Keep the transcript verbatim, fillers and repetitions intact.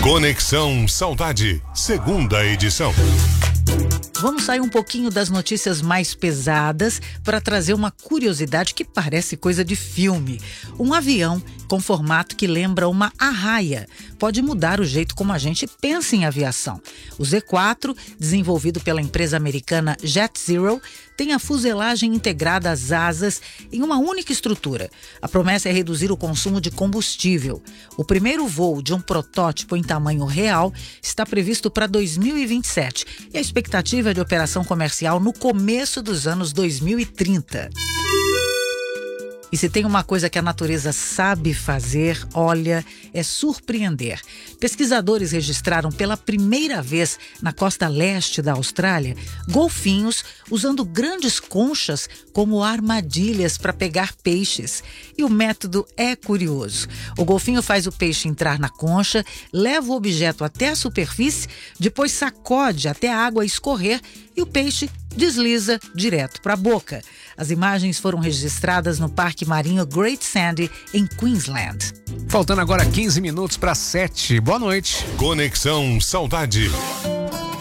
Conexão Saudade, segunda edição. Vamos sair um pouquinho das notícias mais pesadas para trazer uma curiosidade que parece coisa de filme. Um avião com formato que lembra uma arraia pode mudar o jeito como a gente pensa em aviação. O Z quatro, desenvolvido pela empresa americana Jet Zero, tem a fuselagem integrada às asas em uma única estrutura. A promessa é reduzir o consumo de combustível. O primeiro voo de um protótipo em tamanho real está previsto para dois mil e vinte e sete e a expectativa de operação comercial no começo dos anos dois mil e trinta. E se tem uma coisa que a natureza sabe fazer, olha, é surpreender. Pesquisadores registraram pela primeira vez na costa leste da Austrália golfinhos usando grandes conchas como armadilhas para pegar peixes. E o método é curioso. O golfinho faz o peixe entrar na concha, leva o objeto até a superfície, depois sacode até a água escorrer e o peixe desliza direto para a boca. As imagens foram registradas no Parque Marinho Great Sandy, em Queensland. Faltando agora quinze minutos para sete. Boa noite. Conexão Saudade.